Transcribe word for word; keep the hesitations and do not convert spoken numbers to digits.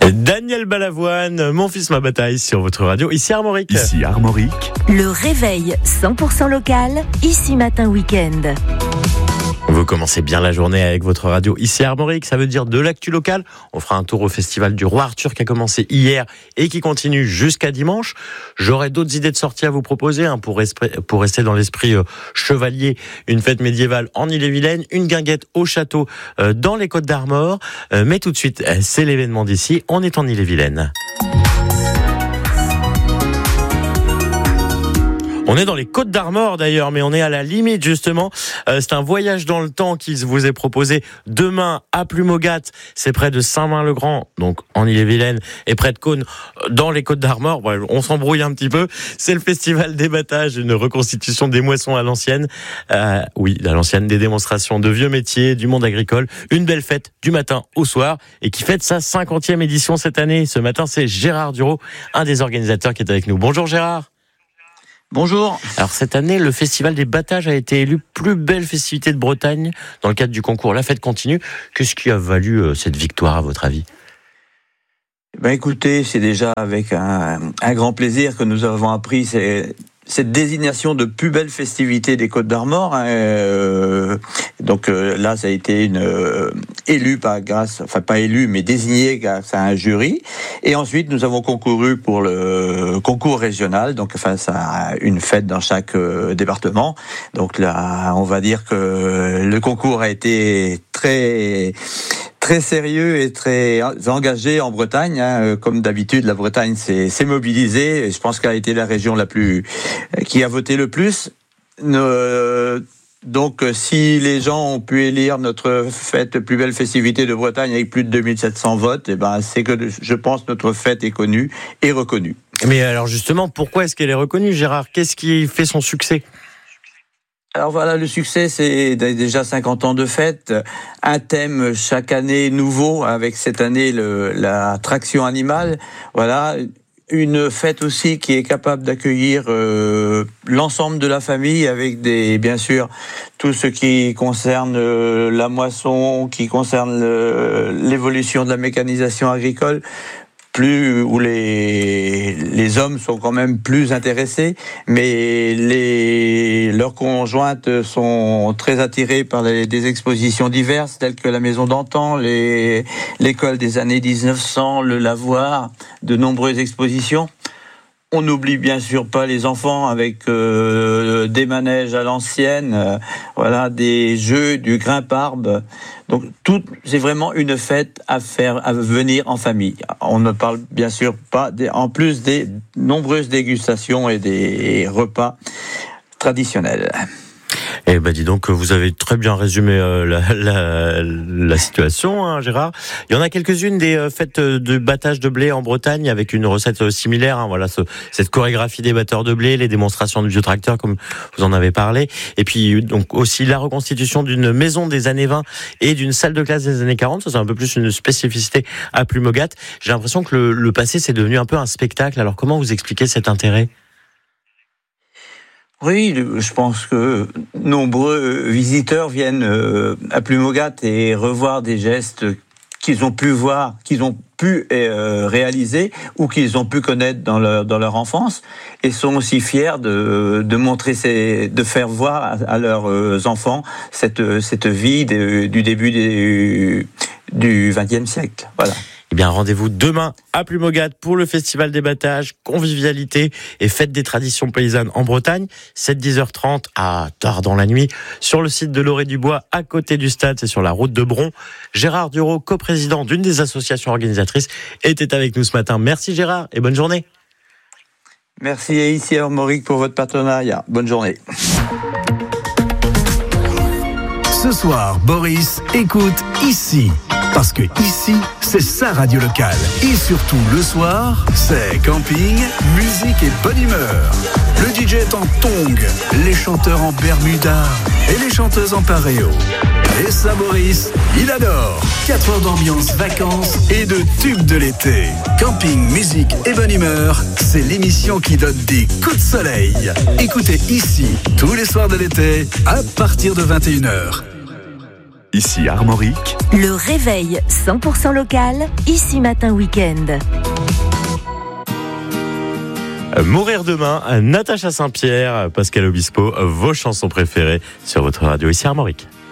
Daniel Balavoine, Mon fils ma bataille sur votre radio, ici Armorique. Ici Armorique. Le réveil cent pour cent local, ici matin week-end. Vous commencez bien la journée avec votre radio ici Armorique, ça veut dire de l'actu locale. On fera un tour au festival du Roi Arthur qui a commencé hier et qui continue jusqu'à dimanche. J'aurai d'autres idées de sortie à vous proposer hein, pour, esprit, pour rester dans l'esprit euh, chevalier. Une fête médiévale en Ille-et-Vilaine, une guinguette au château euh, dans les Côtes d'Armor. Euh, mais tout de suite, c'est l'événement d'ici, on est en Ille-et-Vilaine. On est dans les Côtes d'Armor d'ailleurs, mais on est à la limite justement. Euh, c'est un voyage dans le temps qui vous est proposé demain à Plumogat. C'est près de Saint-Main-le-Grand, donc en Ille-et-Vilaine, et près de Caunes, dans les Côtes d'Armor. Bon, on s'embrouille un petit peu. C'est le festival des battages, une reconstitution des moissons à l'ancienne. Euh, oui, à l'ancienne, des démonstrations de vieux métiers, du monde agricole. Une belle fête du matin au soir et qui fête sa cinquantième édition cette année. Ce matin, c'est Gérard Dureau, un des organisateurs qui est avec nous. Bonjour Gérard. Bonjour. Alors cette année, le Festival des battages a été élu plus belle festivité de Bretagne dans le cadre du concours La Fête Continue. Qu'est-ce qui a valu euh, cette victoire à votre avis ? Ben écoutez, c'est déjà avec un, un grand plaisir que nous avons appris ces, cette désignation de plus belle festivité des Côtes d'Armor. Hein, euh, donc euh, là, ça a été une euh, élu pas grâce, enfin pas élu, mais désigné grâce à un jury. Et ensuite, nous avons concouru pour le concours régional, donc face à une fête dans chaque euh, département. Donc là, on va dire que le concours a été très très sérieux et très engagé en Bretagne. Hein. Comme d'habitude, la Bretagne s'est, s'est mobilisée. Et je pense qu'elle a été la région la plus qui a voté le plus. Euh, donc, si les gens ont pu élire notre fête plus belle festivité de Bretagne avec plus de deux mille sept cents votes, et ben c'est que je pense notre fête est connue et reconnue. Mais alors justement, pourquoi est-ce qu'elle est reconnue, Gérard ? Qu'est-ce qui fait son succès ? Alors voilà, le succès, c'est déjà cinquante ans de fête, un thème chaque année nouveau, avec cette année le, la traction animale, voilà, une fête aussi qui est capable d'accueillir euh, l'ensemble de la famille, avec des, bien sûr, tout ce qui concerne euh, la moisson, qui concerne le, l'évolution de la mécanisation agricole, plus où les les hommes sont quand même plus intéressés, mais les leurs conjointes sont très attirées par les, des expositions diverses telles que la maison d'antan, les l'école des années dix-neuf cents, le lavoir, de nombreuses expositions. On n'oublie bien sûr pas les enfants avec euh, des manèges à l'ancienne, euh, voilà, des jeux, du grimpe-arbre. Donc tout, c'est vraiment une fête à faire, à venir en famille. On ne parle bien sûr pas, des, en plus des nombreuses dégustations et des repas traditionnels. Eh ben dis donc, vous avez très bien résumé euh, la, la, la situation, hein, Gérard. Il y en a quelques-unes des euh, fêtes de battage de blé en Bretagne avec une recette euh, similaire. Hein, voilà, ce, cette chorégraphie des batteurs de blé, les démonstrations de vieux tracteurs, comme vous en avez parlé, et puis donc aussi la reconstitution d'une maison des années vingt et d'une salle de classe des années quarante. Ça, c'est un peu plus une spécificité à Plumogat. J'ai l'impression que le, le passé, c'est devenu un peu un spectacle. Alors, comment vous expliquez cet intérêt ? Oui, je pense que nombreux visiteurs viennent à Plumogat et revoir des gestes qu'ils ont pu voir, qu'ils ont pu euh, réaliser ou qu'ils ont pu connaître dans leur dans leur enfance, et sont aussi fiers de de montrer ces, de faire voir à, à leurs enfants cette cette vie de, du début des, du vingtième siècle. Voilà. Eh bien, rendez-vous demain à Plumogat pour le Festival des battages, convivialité et fête des traditions paysannes en Bretagne. sept à dix heures trente à tard dans la nuit sur le site de Loré-du-Bois, à côté du stade, c'est sur la route de Bron. Gérard Dureau, coprésident d'une des associations organisatrices, était avec nous ce matin. Merci Gérard et bonne journée. Merci et ici à Armorique pour votre partenariat. Bonne journée. Ce soir, Boris écoute ici. Parce que ici, c'est sa radio locale. Et surtout, le soir, c'est camping, musique et bonne humeur. Le D J est en tongs, les chanteurs en bermuda et les chanteuses en paréo. Et ça, Boris, il adore. quatre heures d'ambiance, vacances et de tubes de l'été. Camping, musique et bonne humeur, c'est l'émission qui donne des coups de soleil. Écoutez ici, tous les soirs de l'été, à partir de vingt et une heures. ici Armorique. Le réveil cent pour cent local, ici matin week-end. Mourir demain, Natacha Saint-Pierre, Pascal Obispo, vos chansons préférées sur votre radio ici Armorique.